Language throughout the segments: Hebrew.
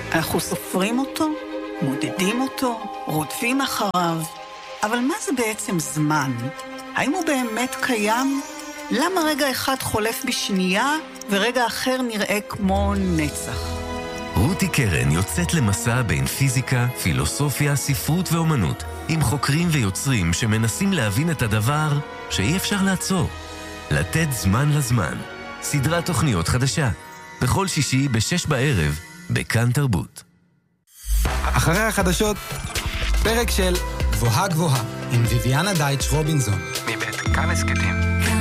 אנחנו סופרים אותו, מודדים אותו, רודפים אחריו. אבל מה זה בעצם זמן? האם הוא באמת קיים? למה רגע אחד חולף בשנייה ורגע אחר נראה כמו נצח? רותי קרן יוצאת למסע בין פיזיקה, פילוסופיה, ספרות ואומנות, עם חוקרים ויוצרים שמנסים להבין את הדבר שאי אפשר לעצור. לתת זמן לזמן. סדרת תוכניות חדשה. בכל שישי ב-6 בערב, בכאן תרבות. אחרי החדשות, פרק של גבוהה גבוהה, עם ויביאנה דייטש רובינזון. מבית כאן הסקטים.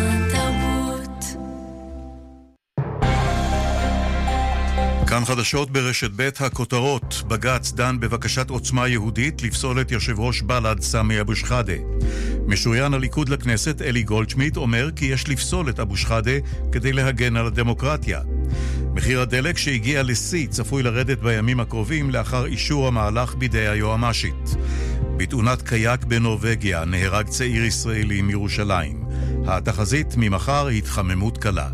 כאן חדשות ברשת ב' הכותרות. בג"ץ דן בבקשת עוצמה יהודית לפסול את יושב ראש בל"ד סמי אבו שחאדה. משוריין הליכוד לכנסת אלי גולדשמיט אומר כי יש לפסול את אבו שחאדה כדי להגן על הדמוקרטיה. מחיר הדלק שהגיע לשיא צפוי לרדת בימים הקרובים לאחר אישור המהלך בידי היועמ"שית. בתאונת קייק בנורווגיה נהרג צעיר ישראלי מירושלים. התחזית ממחר התחממות קלה.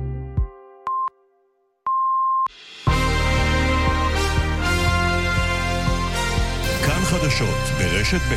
חדשות ברשת ב'.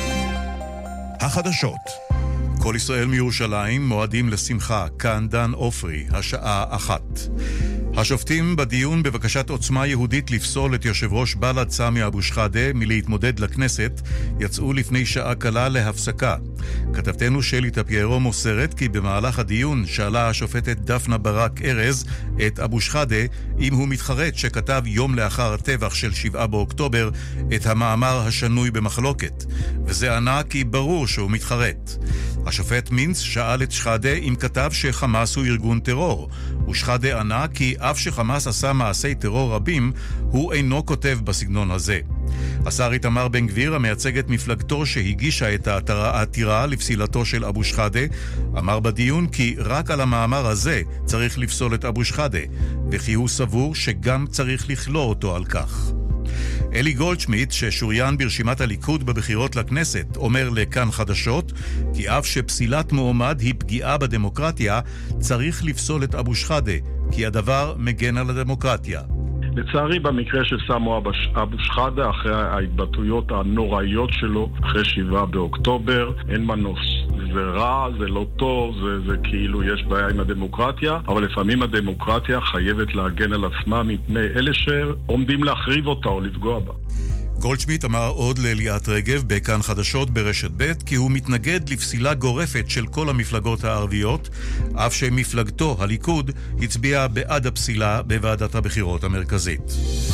החדשות. כל ישראל מירושלים מועדים לשמחה, כאן דן אופרי, השעה 1. השופטים בדיון בבקשת עוצמה יהודית לפסול את יושב ראש בל"ד סמי אבו שחאדה מלהתמודד לכנסת יצאו לפני שעה קלה להפסקה. כתבתנו שלי טפיירו מוסרת כי במהלך הדיון שאלה השופטת דפנה ברק ארז את אבו שחאדה אם הוא מתחרט שכתב יום לאחר הטבח של 7 באוקטובר את המאמר השנוי במחלוקת, וזה ענה כי ברור שהוא מתחרט. השופט מינץ שאל את שחאדה אם כתב שחמאס הוא ארגון טרור, ושחאדה ענה כי אף שחמאס עשה מעשי טרור רבים, הוא אינו כותב בסגנון הזה. השר איתמר בן גביר, המייצג את מפלגתו שהגישה את העתירה לפסילתו של אבו שחאדה, אמר בדיון כי רק על המאמר הזה צריך לפסול את אבו שחאדה, וכי הוא סבור שגם צריך לכלוא אותו על כך. אלי גולדשמיט, ששוריין ברשימת הליכוד בבחירות לכנסת, אומר לכאן חדשות כי אף שפסילת מועמד היא פגיעה בדמוקרטיה, צריך לפסול את אבו שחאדה, כי הדבר מגן על הדמוקרטיה. לצערי במקרה של סמו אבו שחאדה, אחרי ההתבטאויות הנוראיות שלו, אחרי 7 באוקטובר, אין מנוס. זה רע, זה לא טוב, זה כאילו יש בעיה עם הדמוקרטיה, אבל לפעמים הדמוקרטיה חייבת להגן על עצמה מפני אלה שעומדים להחריב אותה או לפגוע בה. גולדשמיט אמר עוד לאליאת רגב בכאן חדשות ברשת ב' כי הוא מתנגד לפסילה גורפת של כל המפלגות הערביות, אף שמפלגתו, הליכוד, הצביעה בעד הפסילה בוועדת הבחירות המרכזית.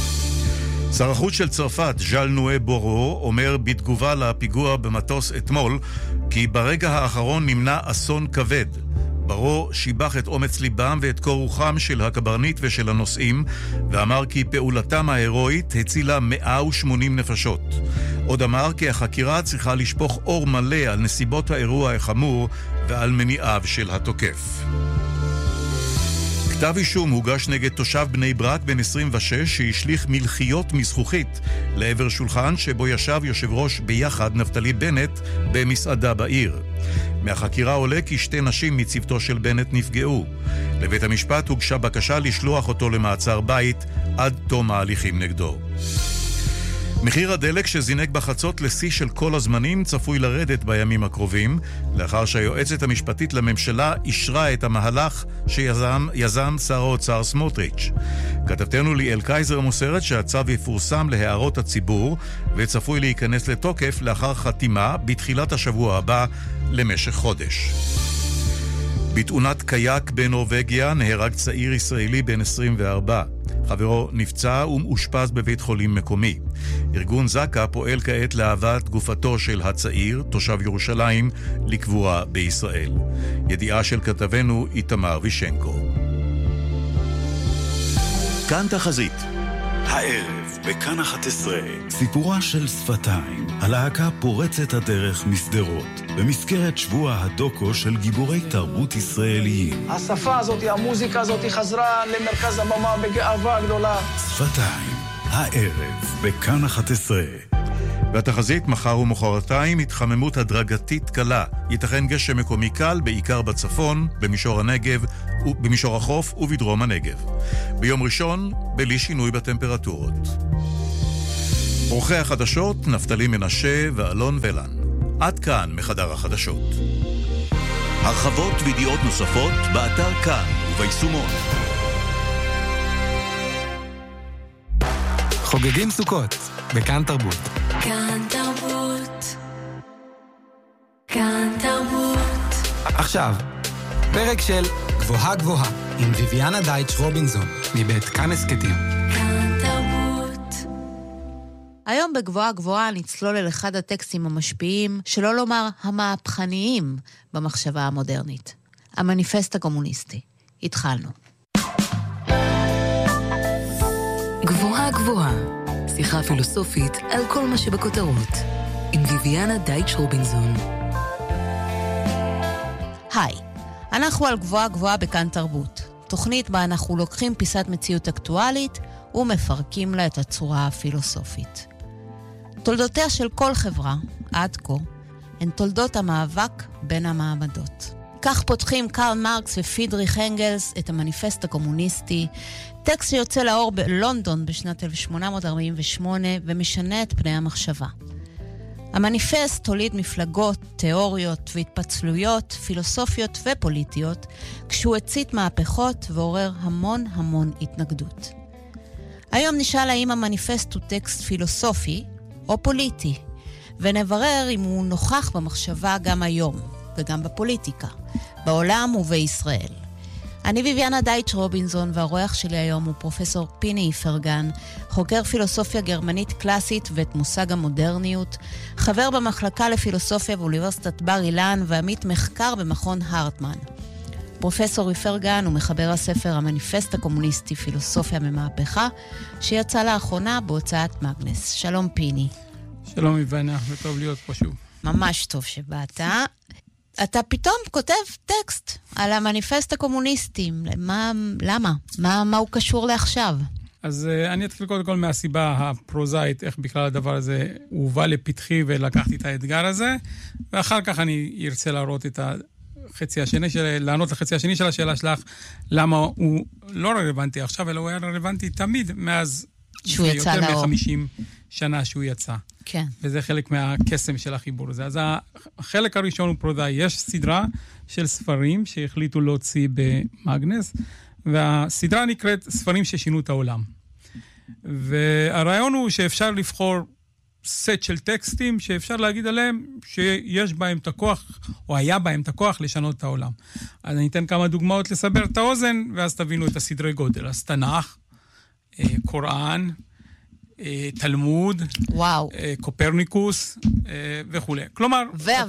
שר החוץ של צרפת, ז'אל נואה בורו, אומר בתגובה לפיגוע במטוס אתמול כי ברגע האחרון נמנע אסון כבד. ברו שיבח את אומץ ליבם ואת קור רוחם של הקברניט ושל הנוסעים, ואמר כי פעולתם ההירואית הצילה 180 נפשות. עוד אמר כי החקירה צריכה לשפוך אור מלא על נסיבות האירוע החמור ועל מניעיו של התוקף. כתב אישום הוגש נגד תושב בני ברק בן 26 שהשליך מלחיות מזכוכית לעבר שולחן שבו ישב יושב ראש ביחד נפתלי בנט במסעדה בעיר. מהחקירה עולה כי 2 נשים מצוותו של בנט נפגעו. לבית המשפט הוגשה בקשה לשלוח אותו למעצר בית עד תום ההליכים נגדו. מחיר הדלק שזינק בחצות לשיא של כל הזמנים צפוי לרדת בימים הקרובים, לאחר שהיועצת המשפטית לממשלה אישרה את המהלך שיזם שר האוצר סמוטריץ'. כתבתנו ליאל קייזר מוסרת שהצו יפורסם להערות הציבור וצפוי להיכנס לתוקף לאחר חתימה בתחילת השבוע הבא למשך חודש. בתאונת קייק בנורווגיה נהרג צעיר ישראלי בן 24. חברו נפצע ומאושפז בבית חולים מקומי. ארגון זקה פועל כעת להבאת גופתו של הצעיר, תושב ירושלים, לקבורה בישראל. ידיעה של כתבנו איתמר וישנקו. כאן תחזית. הערב בכאן 11 סיפורה של שפתיים, הלהקה פורצת הדרך מסדרות במזכרת שבוע הדוקו של גיבורי תרבות ישראליים. השפה הזאת, המוזיקה הזאת חזרה למרכז הבמה בגאווה גדולה. שפתיים, הערב בכאן 11. והתחזית מחר ומחרתיים התחממות הדרגתית קלה. ייתכן גשם מקומי קל, בעיקר בצפון, במישור הנגב, במישור החוף ובדרום הנגב. ביום ראשון, בלי שינוי בטמפרטורות. עורכי החדשות, נפתלי מנשה ואלון ולן. עד כאן מחדר החדשות. הרחבות וידיעות נוספות באתר כאן וביישומון. חוגגים סוכות בכאן תרבות. כאן תרבות. כאן תרבות. עכשיו, פרק של גבוהה גבוהה עם ויביאנה דייטש רובינזון מבית כאן הסכתים. כאן תרבות. היום בגבוהה גבוהה נצלול אל אחד הטקסטים המשפיעים, שלא לומר המהפכניים במחשבה המודרנית. המניפסט הקומוניסטי. התחלנו. גבוהה גבוהה. שיחה פילוסופית על כל מה שבכותרות. עם ויביאנה דייטש רובינזון. היי, אנחנו על גבוהה גבוהה בכאן תרבות. תוכנית בה אנחנו לוקחים פיסת מציאות אקטואלית ומפרקים לה את הצורה הפילוסופית. תולדותיה של כל חברה, עד כה, הן תולדות המאבק בין המעמדות. כך פותחים קרל מרקס ופרידריך אנגלס את המניפסט הקומוניסטי, טקסט שיוצא לאור בלונדון בשנת 1848 ומשנה את פני המחשבה. המניפסט הוליד מפלגות, תיאוריות והתפצלויות, פילוסופיות ופוליטיות, כשהוא הצית מהפכות ועורר המון התנגדות. היום נשאל האם המניפסט הוא טקסט פילוסופי או פוליטי, ונברר אם הוא נוכח במחשבה גם היום, וגם בפוליטיקה, בעולם ובישראל. אני ויביאנה דייטש רובינזון, והרואח שלי היום הוא פרופסור פיני איפרגן, חוקר פילוסופיה גרמנית קלאסית ואת מושג המודרניות, חבר במחלקה לפילוסופיה באוניברסיטת בר אילן, ועמית מחקר במכון הרטמן. פרופסור איפרגן הוא מחבר הספר המניפסט הקומוניסטי פילוסופיה ממהפכה, שיצא לאחרונה בהוצאת מאגנס. שלום פיני. שלום ויביאנה, וטוב להיות פה שוב. ממש טוב שבאת. אתה פתאום כותב טקסט על המניפסט הקומוניסטי. למה? מה הוא קשור לעכשיו? אז אני אתחיל קודם כל מהסיבה הפרוזאית, איך בכלל הדבר הזה הובא לפתחי ולקחתי את האתגר הזה, ואחר כך אני ארצה להראות את החצי השני לענות לחצי השני של השאלה שלך, למה הוא לא רלוונטי עכשיו, אלא הוא היה רלוונטי תמיד מאז שהוא יצא לאור. יותר מ-50 שנה שהוא יצא. כן. וזה חלק מהקסם של החיבור הזה. אז החלק הראשון הוא פרוזאי. יש סדרה של ספרים שהחליטו להוציא במאגנס, והסדרה נקראת ספרים ששינו את העולם. והרעיון הוא שאפשר לבחור סט של טקסטים שאפשר להגיד עליהם שיש בהם את הכוח, או היה בהם את הכוח לשנות את העולם. אז אני אתן כמה דוגמאות לסבר את האוזן, ואז תבינו את הסדרי גודל. אז תנ"ך, קוראן, תלמוד, קופרניקוס וכו'. כלומר,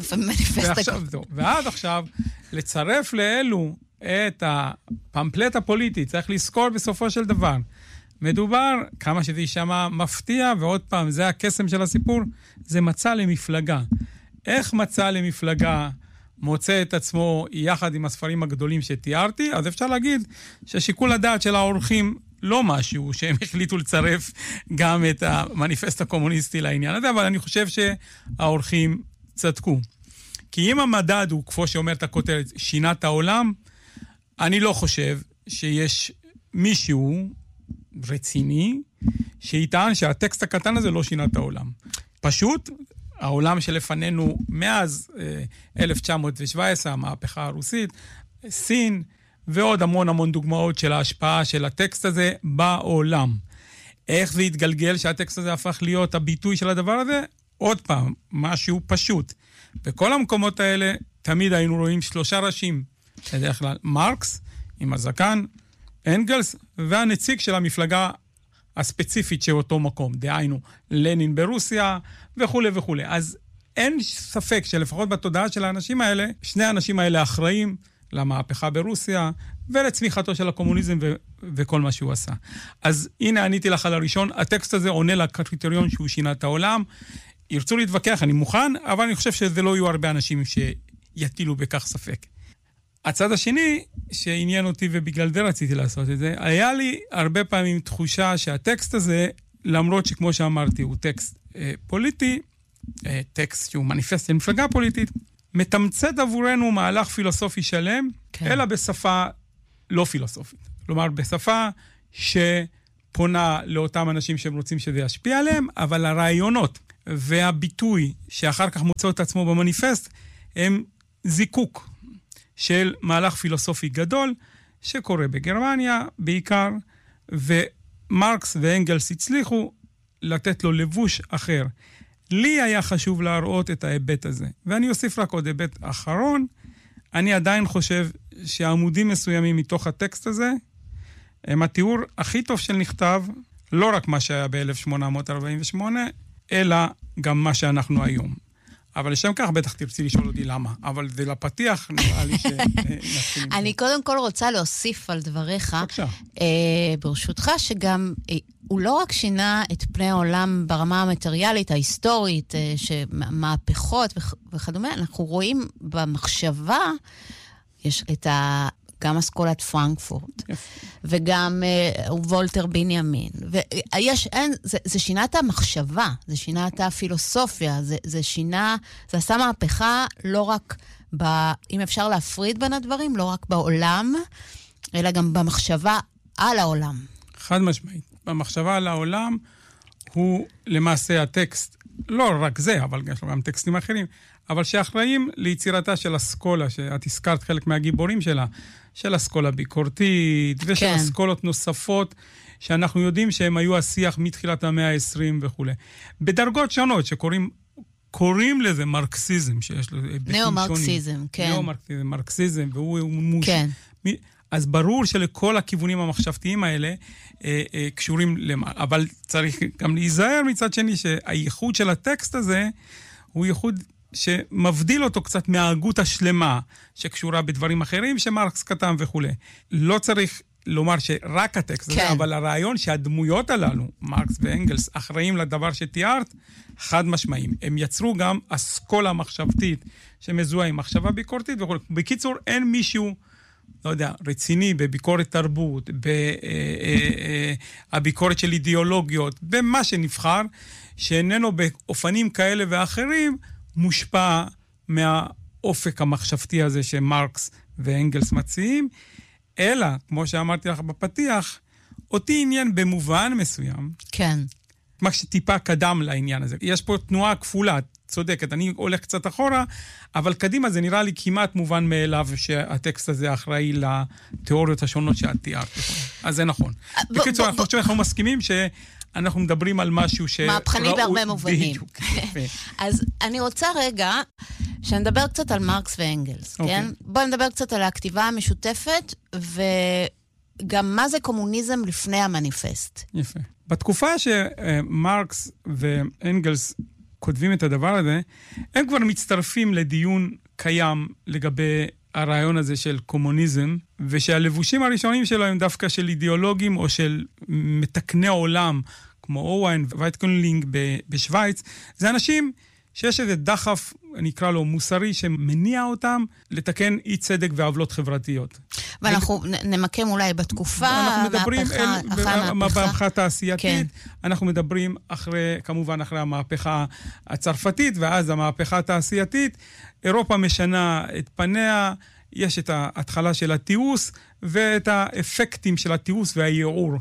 ועד עכשיו, לצרף לאלו את הפמפלט הפוליטי, צריך לזכור בסופו של דבר. מדובר, כמה שזה יישמע מפתיע, ועוד פעם, זה הקסם של הסיפור, זה מצע למפלגה. איך מצע למפלגה מוצא את עצמו יחד עם הספרים הגדולים שתיארתי? אז אפשר להגיד ששיקול הדעת של האורחים לא משהו שהם החליטו לצרף גם את המניפסט הקומוניסטי לעניין הזה, אבל אני חושב שהאורחים צדקו. כי אם המדד הוא, כמו שאומרת הכותרת, שינת העולם, אני לא חושב שיש מישהו רציני שיטען שהטקסט הקטן הזה לא שינה את העולם. פשוט, העולם שלפנינו מאז 1917, המהפכה הרוסית, סין, ועוד המון דוגמאות של ההשפעה של הטקסט הזה בעולם. איך זה התגלגל שהטקסט הזה הפך להיות הביטוי של הדבר הזה? עוד פעם, משהו פשוט. בכל המקומות האלה תמיד היינו רואים 3 ראשים. בדרך כלל מרקס עם הזקן, אנגלס, והנציג של המפלגה הספציפית של אותו מקום. דהיינו, לנין ברוסיה וכו' וכו'. אז אין ספק שלפחות בתודעה של האנשים האלה, 2 האנשים האלה אחראים למהפכה ברוסיה, ולצמיחתו של הקומוניזם וכל מה שהוא עשה. אז הנה עניתי לך על הראשון, הטקסט הזה עונה לקריטריון שהוא שינה את העולם. ירצו להתווכח, אני מוכן, אבל אני חושב שזה לא יהיו הרבה אנשים שיטילו בכך ספק. הצד השני שעניין אותי, ובגלל זה רציתי לעשות את זה, היה לי הרבה פעמים תחושה שהטקסט הזה, למרות שכמו שאמרתי, הוא טקסט פוליטי, טקסט שהוא מניפסט למפלגה פוליטית, מתמצת עבורנו מהלך פילוסופי שלם, כן. אלא בשפה לא פילוסופית. כלומר, בשפה שפונה לאותם אנשים שהם רוצים שזה ישפיע עליהם, אבל הרעיונות והביטוי שאחר כך מוצא את עצמו במניפסט, הם זיקוק של מהלך פילוסופי גדול, שקורה בגרמניה בעיקר, ומרקס ואנגלס הצליחו לתת לו לבוש אחר. לי היה חשוב להראות את ההיבט הזה. ואני אוסיף רק עוד היבט אחרון. אני עדיין חושב שהעמודים מסוימים מתוך הטקסט הזה, הם התיאור הכי טוב של נכתב, לא רק מה שהיה ב-1848, אלא גם מה שאנחנו היום. אבל לשם כך בטח תרצי לשאול אותי למה. אבל זה לפתיח, נראה לי אני קודם כל רוצה להוסיף על דבריך, ברשותך, שגם הוא לא רק שינה את פני העולם ברמה המטריאלית, ההיסטורית, מהפכות וכדומה, אנחנו רואים במחשבה, יש את גם אסכולת פרנקפורט, וגם וולטר בנימין. זה שינה את המחשבה, זה שינה את הפילוסופיה, זה עשה מהפכה לא רק, אם אפשר להפריד בין הדברים, לא רק בעולם, אלא גם במחשבה על העולם. חד משמעית. במחשבה על העולם הוא למעשה הטקסט, לא רק זה, אבל יש לו גם טקסטים אחרים, אבל שאחראים ליצירתה של אסכולה, שאת הזכרת חלק מהגיבורים שלה, של אסכולה ביקורתית, ושל אסכולות נוספות, שאנחנו יודעים שהם היו השיח מתחילת המאה ה-20 וכו'. בדרגות שונות שקוראים לזה מרקסיזם, שיש לו היבטים שונים. נאו-מרקסיזם, כן. נאו-מרקסיזם, מרקסיזם, והוא כן. אז ברור שלכל הכיוונים המחשבתיים האלה קשורים אבל צריך גם להיזהר מצד שני שהייחוד של הטקסט הזה הוא ייחוד שמבדיל אותו קצת מההגות השלמה שקשורה בדברים אחרים שמרקס כתב וכו'. לא צריך לומר שרק הטקסט הזה, אבל הרעיון שהדמויות הללו, מרקס ואנגלס, אחראים לדבר שתיארת, חד משמעיים. הם יצרו גם אסכולה מחשבתית שמזוהה עם מחשבה ביקורתית וכו'. בקיצור, אין מישהו לא יודע, רציני בביקורת תרבות, בביקורת של אידיאולוגיות, במה שנבחר, שאיננו באופנים כאלה ואחרים, מושפע מהאופק המחשבתי הזה שמרקס ואנגלס מציעים, אלא, כמו שאמרתי לך בפתיח, אותי עניין במובן מסוים. כן. מה שטיפה קדם לעניין הזה. יש פה תנועה כפולה, צודקת, אני הולך קצת אחורה, אבל קדימה זה נראה לי כמעט מובן מאליו שהטקסט הזה אחראי לתיאוריות השונות שאת תיארת. אז זה נכון. בקיצור, אני חושב שאנחנו מסכימים שאנחנו מדברים על משהו מהפכני בהרבה מובנים. אז אני רוצה רגע שנדבר קצת על מרקס ואנגלס, כן? בואו נדבר קצת על הכתיבה המשותפת, וגם מה זה קומוניזם לפני המניפסט. יפה. בתקופה שמרקס ואנגלס כותבים את הדבר הזה, הם כבר מצטרפים לדיון קיים לגבי הרעיון הזה של קומוניזם, ושהלבושים הראשונים שלו הם דווקא של אידיאולוגים או של מתקני עולם, כמו אוהיין וייטקונלינג בשוויץ. זה אנשים שיש איזה דחף, נקרא לו מוסרי, שמניע אותם לתקן אי צדק ועוולות חברתיות. ואנחנו נמקם אולי בתקופה, המהפכה התעשייתית, אנחנו מדברים כמובן אחרי המהפכה הצרפתית, ואז המהפכה התעשייתית, אירופה משנה את פניה, יש את ההתחלה של התיעוש, ואת האפקטים של התיעוש והייעור.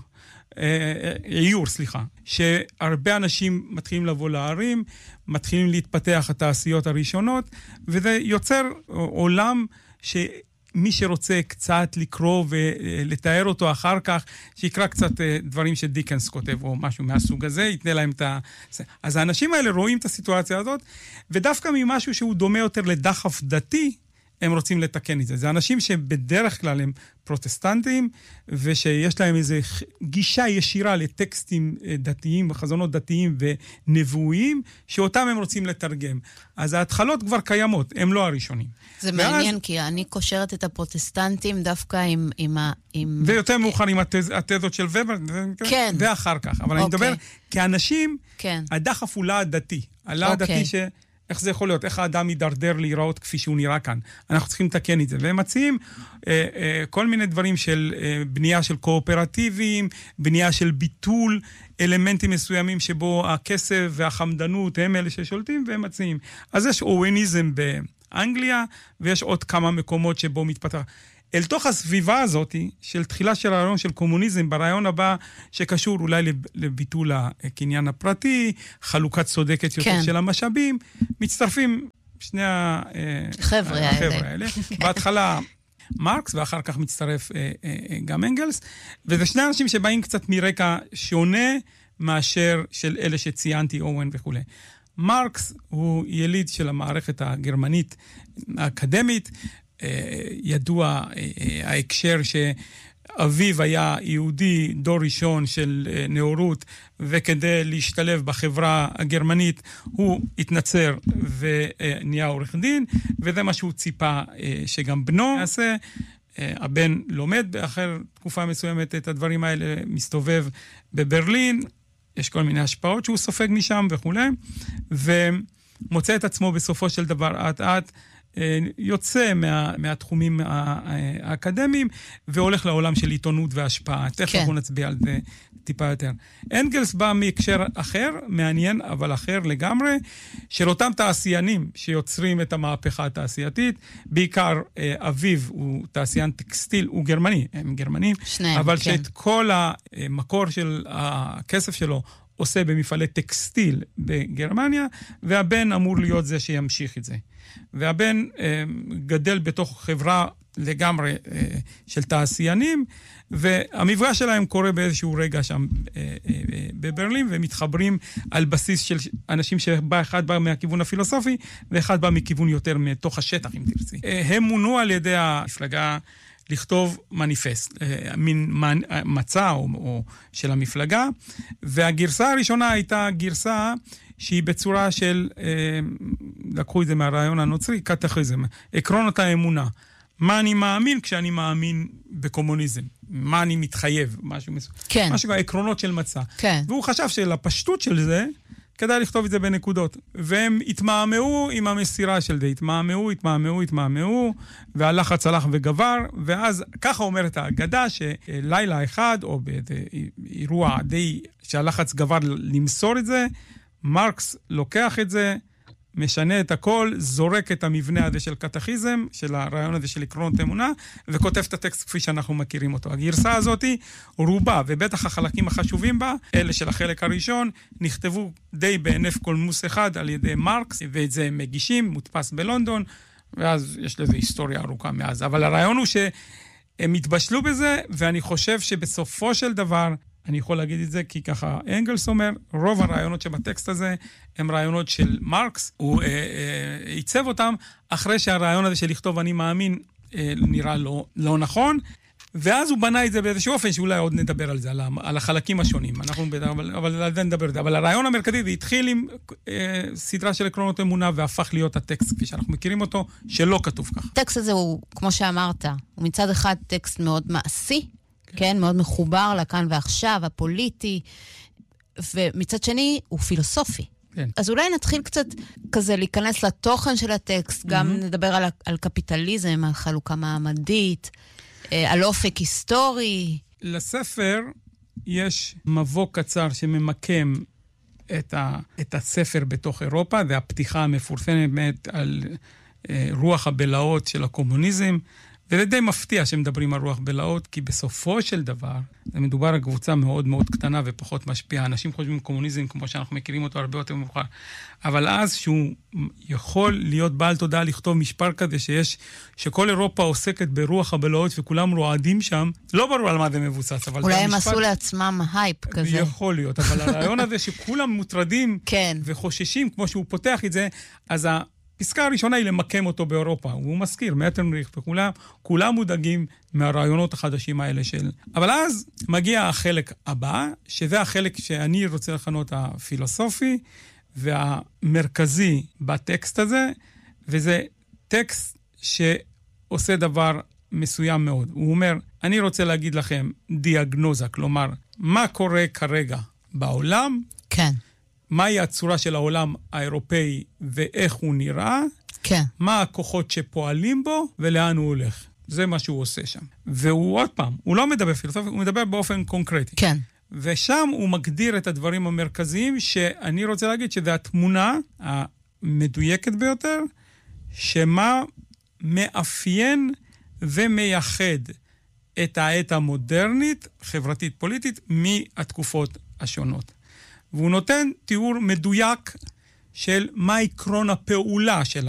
שהרבה אנשים מתחילים לבוא לערים, מתחילים להתפתח התעשיות הראשונות, וזה יוצר עולם שמי שרוצה קצת לקרוא ולתאר אותו אחר כך, שיקרא קצת דברים שדיקנס כותב או משהו מהסוג הזה, יתנה להם את אז האנשים האלה רואים את הסיטואציה הזאת, ודווקא ממשהו שהוא דומה יותר לדחף דתי, הם רוצים לתקן את זה. זה אנשים שבדרך כלל הם פרוטסטנטים, ושיש להם איזו גישה ישירה לטקסטים דתיים, וחזונות דתיים ונבואיים, שאותם הם רוצים לתרגם. אז ההתחלות כבר קיימות, הם לא הראשונים. זה מעניין, כי אני קושרת את הפרוטסטנטים דווקא עם ויותר מאוחר עם התזות של ובר, כן. ואחר כך. אבל אני מדבר, כאנשים, הדחף הוא לא הדתי. הלא הדתי איך זה יכול להיות? איך האדם יידרדר להיראות כפי שהוא נראה כאן? אנחנו צריכים לתקן את זה. והם מציעים כל מיני דברים של בנייה של קואופרטיביים, בנייה של ביטול אלמנטים מסוימים שבו הכסף והחמדנות הם אלה ששולטים, והם מציעים. אז יש אווניזם באנגליה, ויש עוד כמה מקומות שבו מתפתח. אל תוך הסביבה הזאת של תחילה של הרעיון של קומוניזם, ברעיון הבא שקשור אולי לביטול הקניין הפרטי, חלוקת צודקת יותר של המשאבים, מצטרפים שני החבר'ה האלה. בהתחלה מרקס, ואחר כך מצטרף גם אנגלס, וזה שני אנשים שבאים קצת מרקע שונה מאשר של אלה שציינתי, אוון וכו'. מרקס הוא יליד של המערכת הגרמנית האקדמית, ידוע ההקשר שאביו היה יהודי דור ראשון של נאורות, וכדי להשתלב בחברה הגרמנית הוא התנצר ונהיה עורך דין, וזה מה שהוא ציפה שגם בנו יעשה. הבן לומד באחר תקופה מסוימת את הדברים האלה, מסתובב בברלין, יש כל מיני השפעות שהוא סופג משם וכו', ומוצא את עצמו בסופו של דבר עד יוצא מהתחומים האקדמיים, והולך לעולם של עיתונות והשפעה. תכף אנחנו נצביע על זה טיפה יותר. אנגלס בא מהקשר אחר, מעניין, אבל אחר לגמרי, של אותם תעשיינים שיוצרים את המהפכה התעשייתית, בעיקר אביו הוא תעשיין טקסטיל, הוא גרמני, הם גרמנים, שניהם, אבל שאת כל המקור של הכסף שלו עושה במפעלי טקסטיל בגרמניה, והבן אמור להיות זה שימשיך את זה. והבן גדל בתוך חברה לגמרי של תעשיינים, והמפגש שלהם קורה באיזשהו רגע שם בברלין, ומתחברים על בסיס של אנשים אחד בא מהכיוון הפילוסופי, ואחד בא מכיוון יותר מתוך השטח, אם תרצי. הם מונו על ידי המפלגה לכתוב מניפסט, מין מצע או של המפלגה, והגרסה הראשונה הייתה גרסה שהיא בצורה של, לקחו את זה מהרעיון הנוצרי, קטכיזם, עקרונות האמונה. מה אני מאמין כשאני מאמין בקומוניזם? מה אני מתחייב? משהו עקרונות של מצע. והוא חשב שלפשטות של זה, כדאי לכתוב את זה בנקודות. והם התמהמהו עם המסירה של זה. התמהמהו, והלחץ הלך וגבר, ואז ככה אומרת האגדה, שלילה אחד, או באירוע די שהלחץ גבר למסור את זה, מרקס לוקח את זה, משנה את הכל, זורק את המבנה הזה של קטכיזם, של הרעיון הזה של עקרונות אמונה, וכותב את הטקסט כפי שאנחנו מכירים אותו. הגרסה הזאת רובה, ובטח החלקים החשובים בה, אלה של החלק הראשון, נכתבו די בהינף קולמוס אחד על ידי מרקס, ואת זה הם מגישים, מודפס בלונדון, ואז יש לזה היסטוריה ארוכה מאז. אבל הרעיון הוא שהם התבשלו בזה, ואני חושב שבסופו של דבר, אני יכול להגיד את זה כי ככה אנגלס אומר, רוב הרעיונות שבטקסט הזה הם רעיונות של מרקס, הוא עיצב אותם אחרי שהרעיון הזה של לכתוב אני מאמין נראה לא נכון, ואז הוא בנה את זה באיזשהו אופן שאולי עוד נדבר על זה, על החלקים השונים, אבל על זה נדבר את זה. אבל הרעיון המרכזי, זה התחיל עם סדרה של עקרונות אמונה, והפך להיות הטקסט כפי שאנחנו מכירים אותו, שלא כתוב כך. הטקסט הזה הוא, כמו שאמרת, הוא מצד אחד טקסט מאוד מעשי, כן, מאוד מחובר לכאן ועכשיו, הפוליטי, ומצד שני הוא פילוסופי. כן. אז אולי נתחיל קצת כזה להיכנס לתוכן של הטקסט, גם נדבר על קפיטליזם, על חלוקה מעמדית, על אופק היסטורי. לספר יש מבוא קצר שממקם את הספר בתוך אירופה, זה הפתיחה המפורסמת על רוח הבלהות של הקומוניזם, וזה די מפתיע שמדברים על רוח בלהות, כי בסופו של דבר, זה מדובר על קבוצה מאוד מאוד קטנה ופחות משפיעה. אנשים חושבים קומוניזם כמו שאנחנו מכירים אותו הרבה יותר מאוחר. אבל אז שהוא יכול להיות בעל תודעה לכתוב משפט כזה שכל אירופה עוסקת ברוח הבלהות וכולם רועדים שם, לא ברור על מה זה מבוסס. אולי הם עשו לעצמם הייפ כזה. יכול להיות, אבל הרעיון הזה שכולם מוטרדים וחוששים כמו שהוא פותח את זה, אז הפסקה הראשונה היא למקם אותו באירופה. הוא מזכיר, מטרנריך וכולם מודאגים מהרעיונות החדשים האלה של... אבל אז מגיע החלק הבא, שזה החלק שאני רוצה לכנות הפילוסופי, והמרכזי בטקסט הזה, וזה טקסט שעושה דבר מסוים מאוד. הוא אומר, אני רוצה להגיד לכם דיאגנוזה, כלומר, מה קורה כרגע בעולם? כן. מהי הצורה של העולם האירופאי ואיך הוא נראה, כן. מה הכוחות שפועלים בו ולאן הוא הולך. זה מה שהוא עושה שם. והוא עוד פעם, הוא לא מדבר פילוסופיה, הוא מדבר באופן קונקרטי. כן. ושם הוא מגדיר את הדברים המרכזיים, שאני רוצה להגיד שזה התמונה המדויקת ביותר, שמה מאפיין ומייחד את העת המודרנית, חברתית-פוליטית, מהתקופות השונות. והוא נותן תיאור מדויק של מה עקרון הפעולה של